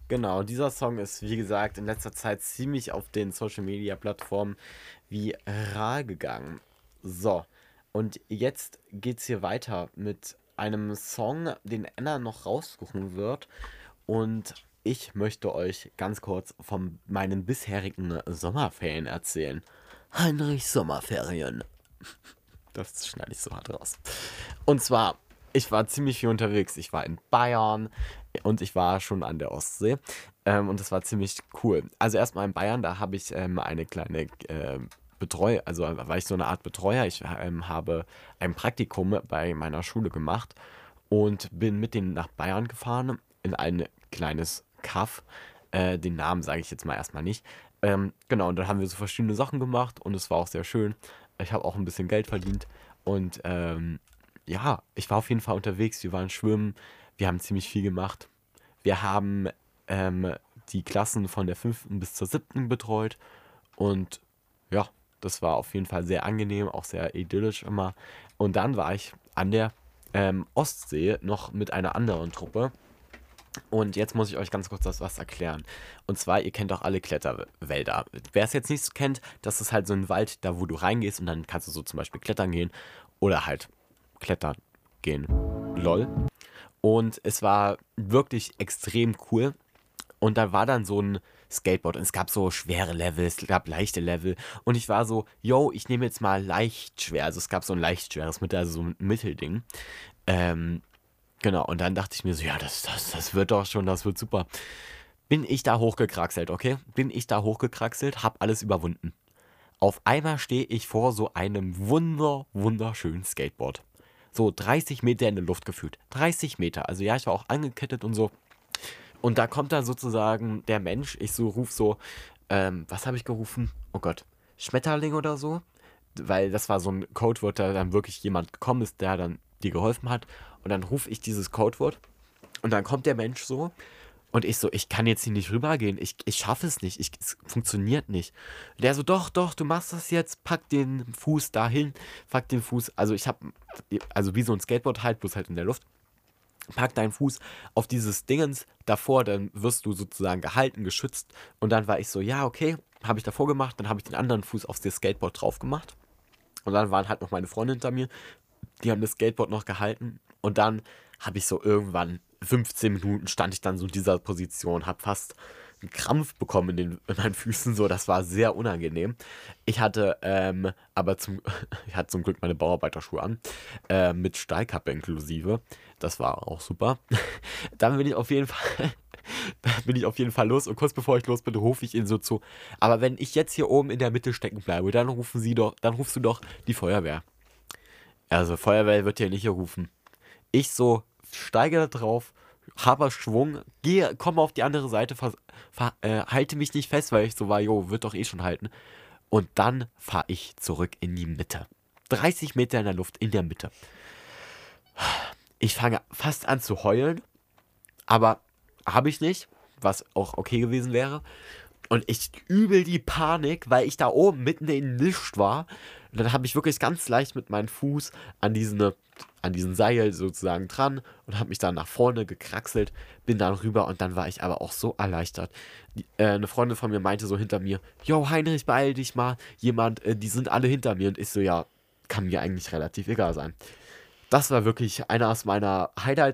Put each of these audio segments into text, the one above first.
Genau, dieser Song ist, wie gesagt, in letzter Zeit ziemlich auf den Social-Media-Plattformen viral gegangen. So, und jetzt geht's hier weiter mit einem Song, den Anna noch raussuchen wird. Und ich möchte euch ganz kurz von meinen bisherigen Sommerferien erzählen. Heinrich Sommerferien. Das schneide ich so hart raus. Und zwar, ich war ziemlich viel unterwegs. Ich war in Bayern und ich war schon an der Ostsee. Und das war ziemlich cool. Also erstmal in Bayern, da habe ich eine kleine also war ich so eine Art Betreuer. Ich habe ein Praktikum bei meiner Schule gemacht und bin mit denen nach Bayern gefahren in ein kleines Kaff. Den Namen sage ich jetzt mal erstmal nicht. Genau, und dann haben wir so verschiedene Sachen gemacht und es war auch sehr schön. Ich habe auch ein bisschen Geld verdient und ja, ich war auf jeden Fall unterwegs. Wir waren schwimmen, wir haben ziemlich viel gemacht. Wir haben die Klassen von der 5. bis zur 7. betreut und ja, das war auf jeden Fall sehr angenehm, auch sehr idyllisch immer. Und dann war ich an der Ostsee noch mit einer anderen Truppe. Und jetzt muss ich euch ganz kurz was erklären. Und zwar, ihr kennt auch alle Kletterwälder. Wer es jetzt nicht so kennt, das ist halt so ein Wald, da wo du reingehst und dann kannst du so zum Beispiel klettern gehen oder halt klettern gehen. Lol. Und es war wirklich extrem cool. Und da war dann so ein Skateboard und es gab so schwere Level, es gab leichte Level. Und ich war so, yo, ich nehme jetzt mal leicht schwer. Also es gab so ein leicht schweres Mittel, also so ein Mittelding. Ähm, Genau, und dann dachte ich mir so, ja, das wird doch schon, das wird super. Bin ich da hochgekraxelt, okay? Bin ich da hochgekraxelt, hab alles überwunden. Auf einmal stehe ich vor so einem wunderschönen Skateboard. So 30 Meter in der Luft gefühlt. 30 Meter. Also ja, ich war auch angekettet und so. Und da kommt dann sozusagen der Mensch. Ich so ruf so, was habe ich gerufen? Oh Gott, Schmetterling oder so? Weil das war so ein Codewort, da dann wirklich jemand gekommen ist, der dann dir geholfen hat. Und dann rufe ich dieses Codewort und dann kommt der Mensch so und ich so, ich kann jetzt hier nicht rübergehen, ich schaffe es nicht, es funktioniert nicht. Der so, doch, du machst das jetzt, pack den Fuß dahin, pack den Fuß, also ich habe, also wie so ein Skateboard halt, bloß halt in der Luft. Pack deinen Fuß auf dieses Dingens davor, dann wirst du sozusagen gehalten, geschützt. Und dann war ich so, ja, okay, habe ich davor gemacht, dann habe ich den anderen Fuß auf das Skateboard drauf gemacht. Und dann waren halt noch meine Freunde hinter mir, die haben das Skateboard noch gehalten. Und dann habe ich so irgendwann 15 Minuten stand ich dann so in dieser Position, habe fast einen Krampf bekommen in meinen Füßen, so, das war sehr unangenehm. Ich hatte aber ich hatte zum Glück meine Bauarbeiterschuhe an, mit Stahlkappe inklusive. Das war auch super. Dann bin ich auf jeden Fall, los und kurz bevor ich los bin, rufe ich ihn so zu. Aber wenn ich jetzt hier oben in der Mitte stecken bleibe, dann rufst du doch die Feuerwehr. Also Feuerwehr wird hier nicht gerufen. Ich so steige da drauf, habe Schwung, komme auf die andere Seite, halte mich nicht fest, weil ich so war, jo, wird doch eh schon halten. Und dann fahre ich zurück in die Mitte. 30 Meter in der Luft, in der Mitte. Ich fange fast an zu heulen, aber habe ich nicht, was auch okay gewesen wäre. Und ich übel die Panik, weil ich da oben mitten in nichts war. Und dann habe ich wirklich ganz leicht mit meinem Fuß an diesen Seil sozusagen dran und habe mich dann nach vorne gekraxelt, bin dann rüber und dann war ich aber auch so erleichtert. Eine Freundin von mir meinte so hinter mir, yo Heinrich, beeil dich mal, die sind alle hinter mir und ich so, ja, kann mir eigentlich relativ egal sein. Das war wirklich einer aus meiner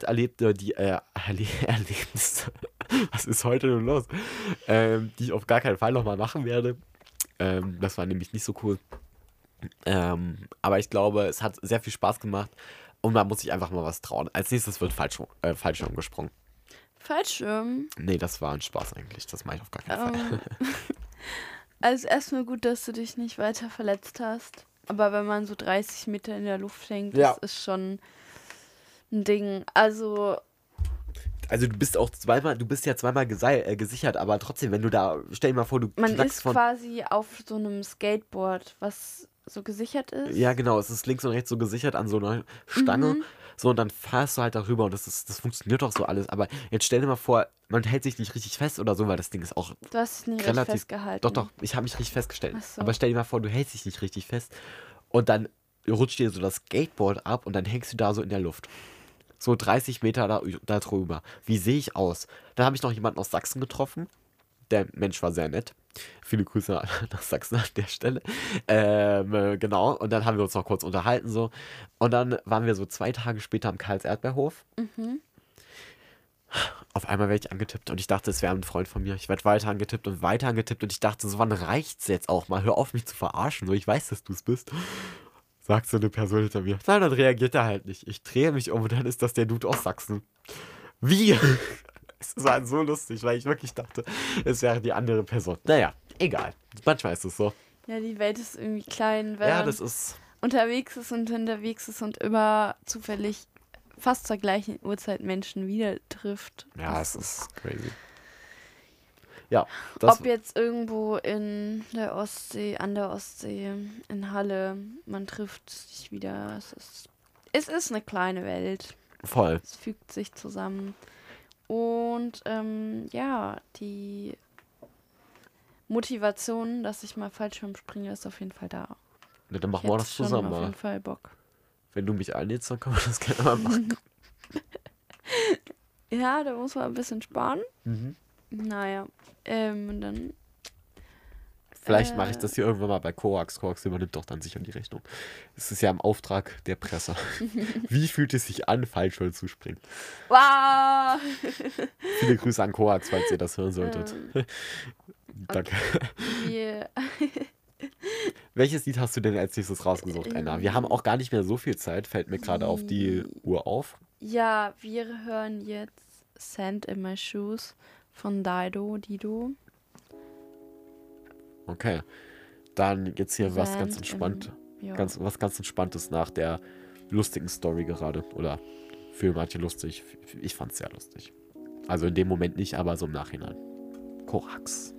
Erlebnisse. Was ist heute denn los? Die ich auf gar keinen Fall nochmal machen werde. Das war nämlich nicht so cool. Aber ich glaube, es hat sehr viel Spaß gemacht und man muss sich einfach mal was trauen. Als nächstes wird Fallschirm gesprungen. Fallschirm. Nee, das war ein Spaß eigentlich. Das mache ich auf gar keinen Fall. Also erstmal gut, dass du dich nicht weiter verletzt hast. Aber wenn man so 30 Meter in der Luft hängt, Ja. das ist schon ein Ding. Also du bist ja zweimal gesichert, aber trotzdem, wenn du da, stell dir mal vor, du man knackst ist von... quasi auf so einem Skateboard, was so gesichert ist. Ja, genau, es ist links und rechts so gesichert an so einer Stange. So, und dann fährst du halt darüber und das funktioniert doch so alles. Aber jetzt stell dir mal vor, man hält sich nicht richtig fest oder so, weil das Ding ist auch Du hast dich nicht richtig relativ... festgehalten. Doch, ich habe mich richtig festgestellt. Ach so. Aber stell dir mal vor, du hältst dich nicht richtig fest und dann rutscht dir so das Skateboard ab und dann hängst du da so in der Luft. So 30 Meter da drüber. Wie sehe ich aus? Dann habe ich noch jemanden aus Sachsen getroffen. Der Mensch war sehr nett. Viele Grüße nach Sachsen an der Stelle. Genau. Und dann haben wir uns noch kurz unterhalten so. Und dann waren wir so 2 Tage später am Karls-Erdbeerhof. Auf einmal werde ich angetippt und ich dachte, es wäre ein Freund von mir. Ich werde weiter angetippt und ich dachte, so wann reicht's jetzt auch mal? Hör auf, mich zu verarschen. So, ich weiß, dass du es bist. Sagt so eine Person hinter mir. Nein, dann reagiert er halt nicht. Ich drehe mich um und dann ist das der Dude aus Sachsen. Wie? Es war so lustig, weil ich wirklich dachte, es wäre die andere Person. Naja, egal. Manchmal ist es so. Ja, die Welt ist irgendwie klein, wenn Ja, man das ist. unterwegs ist und immer zufällig fast zur gleichen Uhrzeit Menschen wieder trifft. Ja, Das es ist crazy. Ja, das. Ob jetzt irgendwo in der Ostsee, an der Ostsee, in Halle, man trifft sich wieder. Es ist eine kleine Welt. Voll. Es fügt sich zusammen. Und ja, die Motivation, dass ich mal Fallschirm springe, ist auf jeden Fall da. Ja, dann Ich machen wir hätte das schon zusammen auf mal. jeden Fall Bock. Wenn du mich einlädst, dann können wir das gerne mal machen. Ja, da muss man ein bisschen sparen. Mhm. Naja, dann Vielleicht mache ich das hier irgendwann mal bei Koax. Koax übernimmt doch dann sicher die Rechnung. Es ist ja im Auftrag der Presse. Wie fühlt es sich an, Fallschirm zu springen? wow! Viele Grüße an Koax, falls ihr das hören solltet. Danke. Wir, Welches Lied hast du denn als nächstes rausgesucht, Anna? Wir haben auch gar nicht mehr so viel Zeit, fällt mir gerade auf die Uhr auf. ja, wir hören jetzt Sand in My Shoes von Dido. Okay. Dann jetzt hier was ganz Sand entspannt. Ja. Was ganz Entspanntes nach der lustigen Story gerade. Oder für manche lustig. Ich fand's sehr lustig. Also in dem Moment nicht, aber so im Nachhinein. Korax.